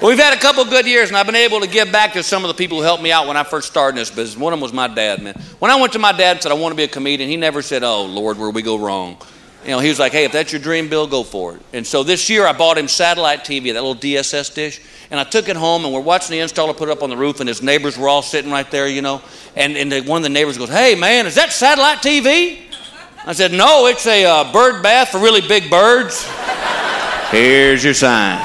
Well, we've had a couple good years, and I've been able to give back to some of the people who helped me out when I first started in this business. One of them was my dad, man. When I went to my dad and said, I want to be a comedian, he never said, oh, Lord, where we go wrong. You know, he was like, hey, if that's your dream, Bill, go for it. And so this year I bought him satellite TV, that little DSS dish, and I took it home, and we're watching the installer put it up on the roof, and his neighbors were all sitting right there, you know. And one of the neighbors goes, hey, man, is that satellite TV? I said, no, it's a bird bath for really big birds. Here's your sign.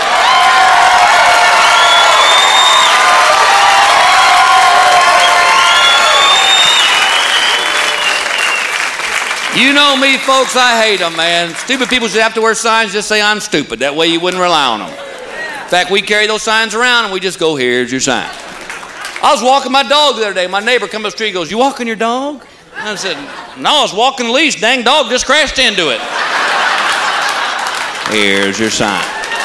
You know me, folks, I hate them, man. Stupid people should have to wear signs, just say I'm stupid. That way you wouldn't rely on them. In fact, we carry those signs around and we just go, here's your sign. I was walking my dog the other day. My neighbor come up the street and goes, you walking your dog? And I said, no, I was walking the leash. Dang dog just crashed into it. Here's your sign.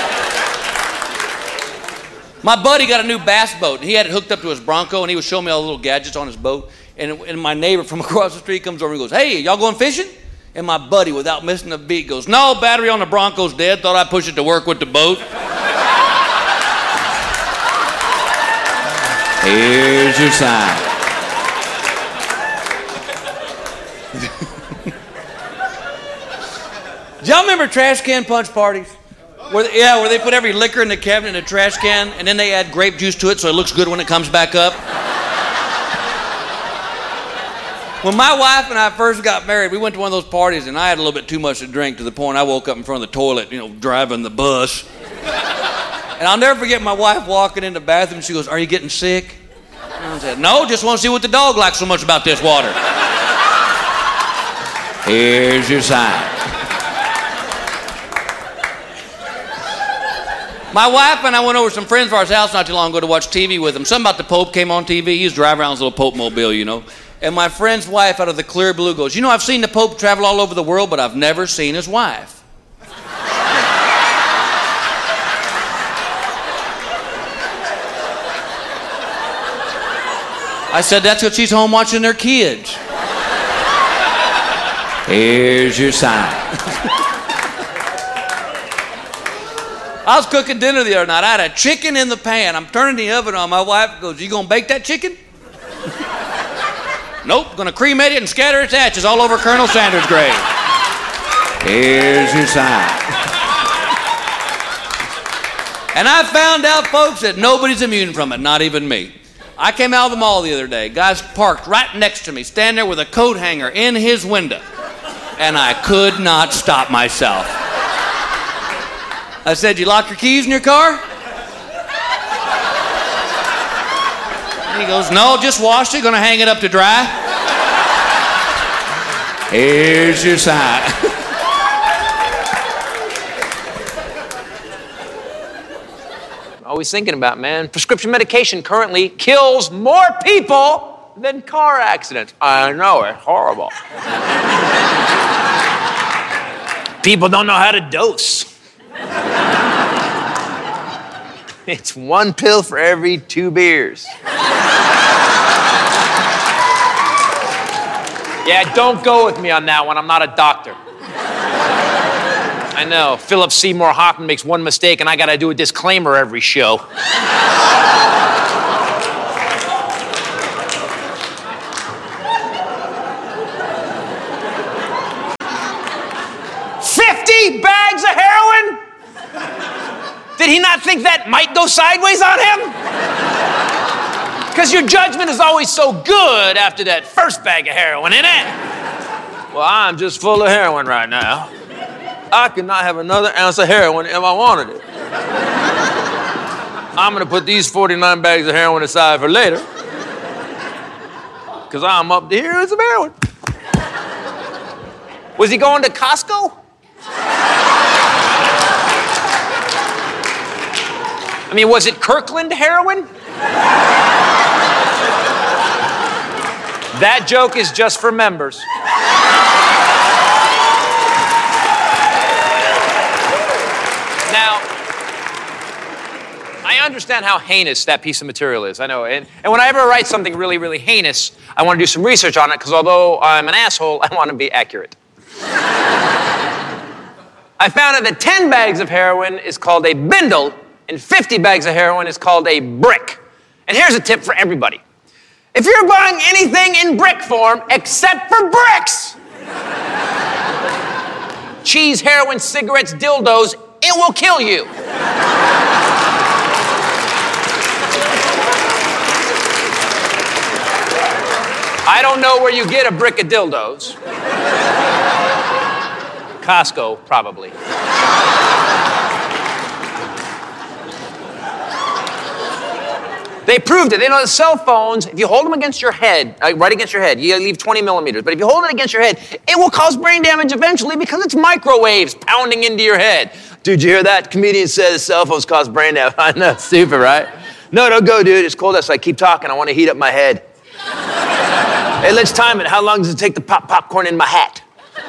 My buddy got a new bass boat, and he had it hooked up to his Bronco, and he was showing me all the little gadgets on his boat. And my neighbor from across the street comes over and goes, hey, y'all going fishing? And my buddy, without missing a beat, goes, no, battery on the Bronco's dead. Thought I'd push it to work with the boat. Here's your sign. Do y'all remember trash can punch parties? Where they put every liquor in the cabinet in a trash can, and then they add grape juice to it so it looks good when it comes back up? When my wife and I first got married, we went to one of those parties, and I had a little bit too much to drink to the point I woke up in front of the toilet, you know, driving the bus. And I'll never forget my wife walking in the bathroom. She goes, are you getting sick? And I said, no, just want to see what the dog likes so much about this water. Here's your sign. My wife and I went over to some friends of ours' house not too long ago to watch TV with them. Something about the Pope came on TV. He was driving around his little Pope mobile, you know. And my friend's wife, out of the clear blue, goes, you know, I've seen the Pope travel all over the world, but I've never seen his wife. I said, that's because she's home watching their kids. Here's your sign. I was cooking dinner the other night. I had a chicken in the pan. I'm turning the oven on. My wife goes, you gonna bake that chicken? Nope, gonna cremate it and scatter its ashes all over Colonel Sanders' grave. Here's your sign. And I found out, folks, that nobody's immune from it, not even me. I came out of the mall the other day. Guy's parked right next to me, standing there with a coat hanger in his window. And I could not stop myself. I said, you lock your keys in your car? He goes, no, just washed it, gonna hang it up to dry. Here's your sign. Always thinking about, man, prescription medication currently kills more people than car accidents. I know, it's horrible. People don't know how to dose. It's one pill for every 2 beers. Yeah, don't go with me on that one. I'm not a doctor. I know. Philip Seymour Hoffman makes one mistake, and I got to do a disclaimer every show. $50 bags of heroin? Did he not think that might go sideways on him? Because your judgment is always so good after that first bag of heroin, isn't it? Well, I'm just full of heroin right now. I could not have another ounce of heroin if I wanted it. I'm going to put these 49 bags of heroin aside for later. Because I'm up to here with some heroin. Was he going to Costco? I mean, was it Kirkland heroin? That joke is just for members. Now, I understand how heinous that piece of material is. I know. And when I ever write something really, really heinous, I want to do some research on it, because although I'm an asshole, I want to be accurate. I found out that 10 bags of heroin is called a bindle and 50 bags of heroin is called a brick. And here's a tip for everybody. If you're buying anything in brick form except for bricks, cheese, heroin, cigarettes, dildos, it will kill you. I don't know where you get a brick of dildos. Costco, probably. They proved it. They know that cell phones, if you hold them against your head, right against your head, you leave 20 millimeters, but if you hold it against your head, it will cause brain damage eventually because it's microwaves pounding into your head. Dude, you hear that? Comedian says cell phones cause brain damage. I know, stupid, right? No, don't go, dude. It's cold outside. Keep talking. I want to heat up my head. Hey, let's time it. How long does it take to pop popcorn in my hat?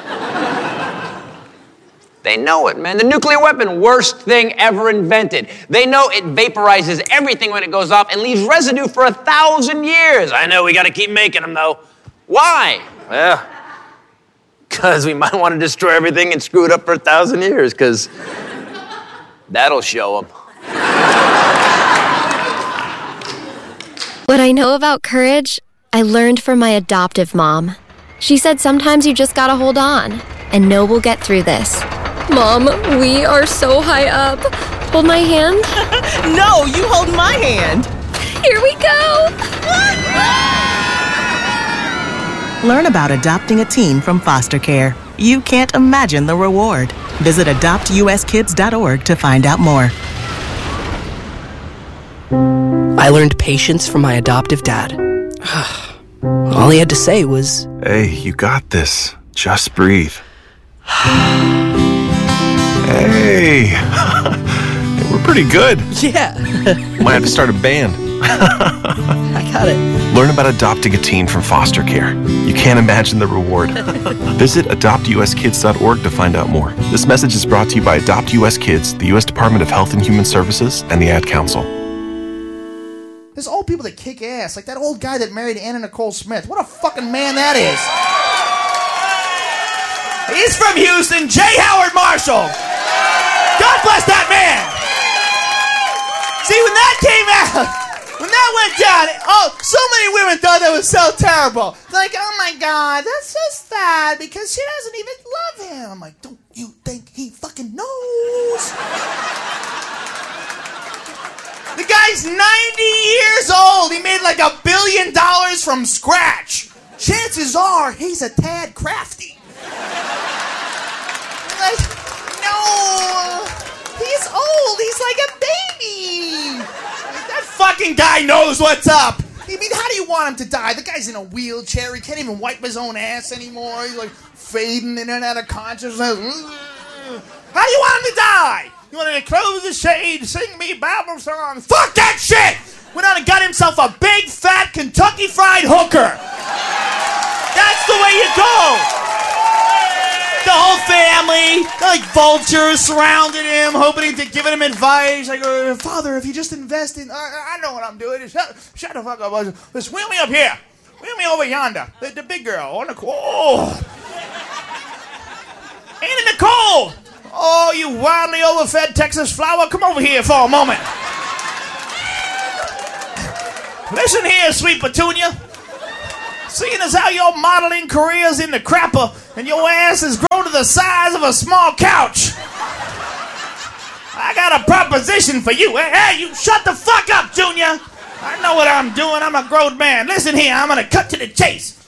They know it, man. The nuclear weapon, worst thing ever invented. They know it vaporizes everything when it goes off and leaves residue for 1,000 years. I know, we got to keep making them, though. Why? Well, because we might want to destroy everything and screw it up for 1,000 years, because that'll show them. What I know about courage, I learned from my adoptive mom. She said sometimes you just gotta hold on and know we'll get through this. Mom, we are so high up. Hold my hand. No, you hold my hand. Here we go. Learn about adopting a teen from foster care. You can't imagine the reward. Visit adoptuskids.org to find out more. I learned patience from my adoptive dad. All he had to say was, "Hey, you got this. Just breathe." Hey, we're pretty good. yeah, Might have to start a band. I got it. Learn about adopting a teen from foster care. You can't imagine the reward. Visit adoptuskids.org to find out more. This message is brought to you by Adopt US Kids, the U.S. Department of Health and Human Services, and the Ad Council. There's old people that kick ass, like that old guy that married Anna Nicole Smith. What a fucking man that is. He's from Houston, J. Howard Marshall. God bless that man. See, when that came out, when that went down, so many women thought that was so terrible. Like, oh my God, that's so sad because she doesn't even love him. I'm like, don't you think he fucking knows? The guy's 90 years old. He made like $1 billion from scratch. Chances are he's a tad crafty. Like, no, he's old. He's like a baby. That fucking guy knows what's up. I mean, how do you want him to die? The guy's in a wheelchair. He can't even wipe his own ass anymore. He's like fading in and out of consciousness. How do you want him to die? You want him to close the shade, sing me Bible songs? Fuck that shit! Went out and got himself a big, fat Kentucky Fried hooker. That's the way you go. The whole family, like vultures, surrounded him, hoping to give him advice. Like, Father, if you just invest in... I know what I'm doing. Shut the fuck up. Just wheel me up here. Wheel me over yonder. The big girl. On the... Oh. Ain't Nicole! Oh, you wildly overfed Texas flower. Come over here for a moment. Listen here, sweet Petunia. Seeing as how your modeling career's in the crapper and your ass has grown to the size of a small couch, I got a proposition for you. Hey, you shut the fuck up, Junior. I know what I'm doing. I'm a grown man. Listen here, I'm gonna cut to the chase.